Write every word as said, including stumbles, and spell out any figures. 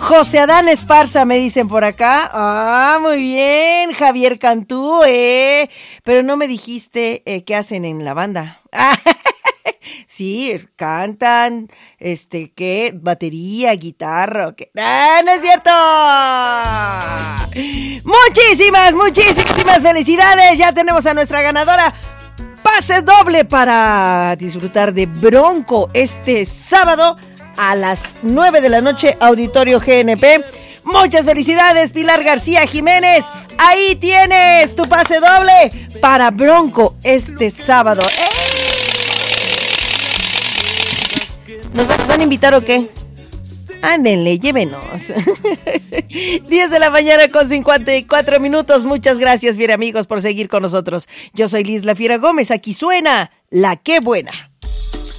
José Adán Esparza, me dicen por acá. Ah, muy bien, Javier Cantú, eh. Pero no me dijiste eh, qué hacen en la banda. Ah, sí, cantan, este, ¿qué? Batería, guitarra, ¿qué? ¡Ah, no es cierto! Muchísimas, muchísimas felicidades. Ya tenemos a nuestra ganadora. Pase doble para disfrutar de Bronco este sábado a las nueve de la noche, Auditorio G N P. Muchas felicidades, Pilar García Jiménez. Ahí tienes tu pase doble para Bronco este sábado. ¡Eh! ¿Nos van a invitar o qué? Ándenle, llévenos. diez de la mañana con cincuenta y cuatro minutos. Muchas gracias, bien amigos, por seguir con nosotros. Yo soy Liz La Fiera Gómez. Aquí suena La Qué Buena.